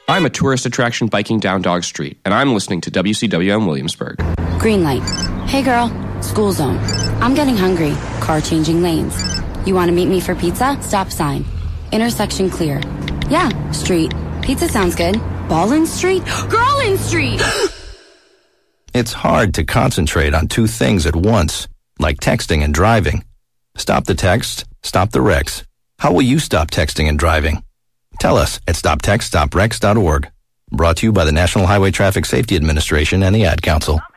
I'm a tourist attraction biking down Dog Street, and I'm listening to WCWM Williamsburg. Green light. Hey girl, school zone. I'm getting hungry. Car changing lanes. You want to meet me for pizza? Stop sign. Intersection clear. Yeah, street. Pizza sounds good. Ballin Street? Girlin Street! It's hard to concentrate on two things at once, like texting and driving. Stop the text, stop the wrecks. How will you stop texting and driving? Tell us at stoptextstopwrecks.org. Brought to you by the National Highway Traffic Safety Administration and the Ad Council.